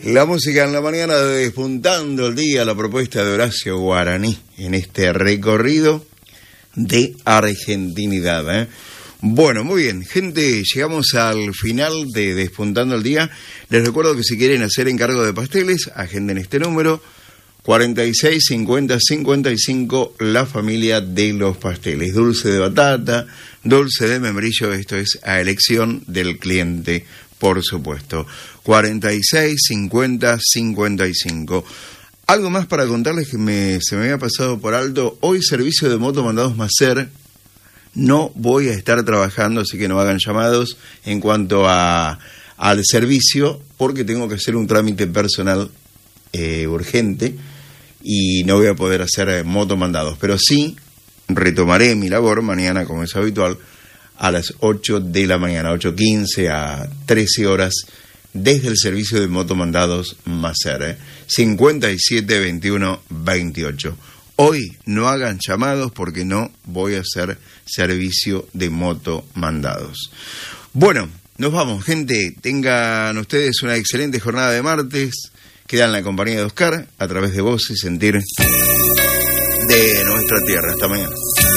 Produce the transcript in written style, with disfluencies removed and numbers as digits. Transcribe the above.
La música en la mañana de Despuntando el Día, la propuesta de Horacio Guaraní en este recorrido de argentinidad, ¿eh? Bueno, muy bien, gente, llegamos al final de Despuntando el Día. Les recuerdo que si quieren hacer encargo de pasteles, agenden este número, 46 50 55, la familia de los pasteles. Dulce de batata, dulce de membrillo, esto es a elección del cliente, por supuesto. 46 50 55. Algo más para contarles que se me había pasado por alto. Hoy servicio de moto mandados Macer. No voy a estar trabajando, así que no hagan llamados en cuanto al servicio, porque tengo que hacer un trámite personal urgente y no voy a poder hacer motomandados. Pero sí retomaré mi labor mañana, como es habitual, a las 8 de la mañana, 8:15 a 13 horas, desde el servicio de motomandados Macer, 57 21 28. Hoy no hagan llamados porque no voy a hacer servicio de motomandados. Bueno, nos vamos, gente. Tengan ustedes una excelente jornada de martes. Quedan en la compañía de Oscar a través de Voz y Sentir de nuestra tierra. Hasta mañana.